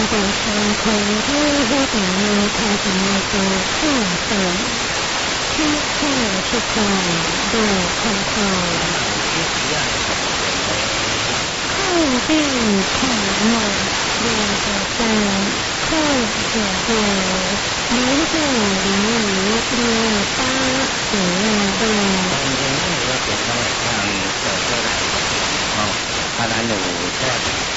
的伤口都会把你开始那个破洞，之后是在对看看后背看到两个在后脚的留着离离六八